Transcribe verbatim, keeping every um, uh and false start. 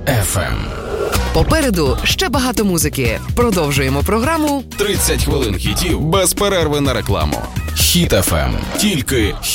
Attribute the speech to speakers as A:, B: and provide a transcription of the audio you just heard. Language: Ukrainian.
A: еф ем.
B: Попереду ще багато музики. Продовжуємо програму
A: тридцять хвилин хітів без перерви на рекламу. Хіт еф ем. Тільки